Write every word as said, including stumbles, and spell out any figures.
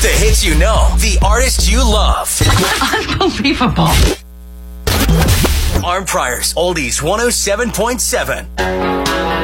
The hits you know, the artists you love. Unbelievable. Arm Priors, Oldies one oh seven point seven.